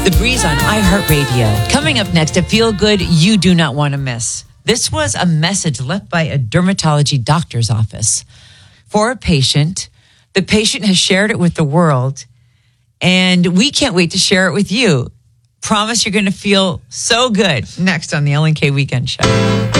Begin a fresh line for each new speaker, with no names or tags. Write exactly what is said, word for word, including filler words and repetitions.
The Breeze on iHeartRadio. Coming up next, a feel good you do not want to miss. This was a message left by a dermatology doctor's office for a patient. The patient has shared it with the world, and we can't wait to share it with you. Promise you're going to feel so good. Next on the Ellen K Weekend Show.